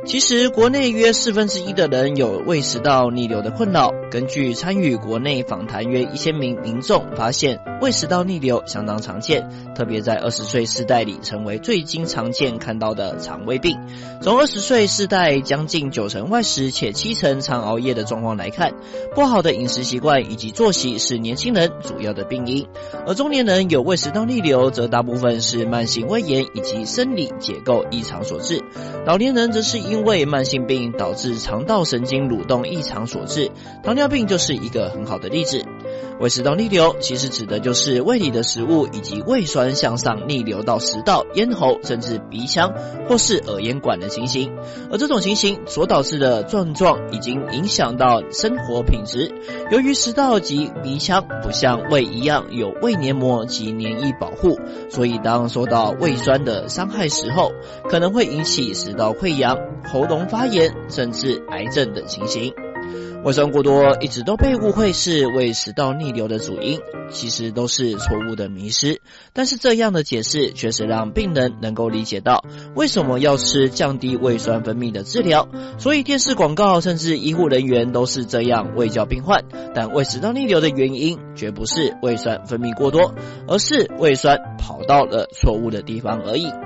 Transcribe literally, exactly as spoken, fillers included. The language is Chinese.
其实国内约四分之一的人有胃食道逆流的困扰。根据参与国内访谈约一千名民众发现，胃食道逆流相当常见，特别在二十岁世代里成为最经常见看到的肠胃病。从二十岁世代将近九成外食且七成常熬夜的状况来看，不好的饮食习惯以及作息是年轻人主要的病因。而中年人有胃食道逆流，则大部分是慢性胃炎以及生理结构异常所致。老年人则是因为慢性病导致肠道神经蠕动异常所致，糖尿病就是一个很好的例子。胃食道逆流其实指的就是胃里的食物以及胃酸向上逆流到食道、咽喉甚至鼻腔或是耳咽管的情形，而这种情形所导致的症状已经影响到生活品质。由于食道及鼻腔不像胃一样有胃黏膜及黏液保护，所以当受到胃酸的伤害时候，可能会引起食道溃疡、喉咙发炎甚至癌症等情形。胃酸过多一直都被误会是胃食道逆流的主因，其实都是错误的迷失。但是这样的解释确实让病人能够理解到为什么要吃降低胃酸分泌的治疗。所以电视广告甚至医护人员都是这样卫教病患。但胃食道逆流的原因绝不是胃酸分泌过多，而是胃酸跑到了错误的地方而已。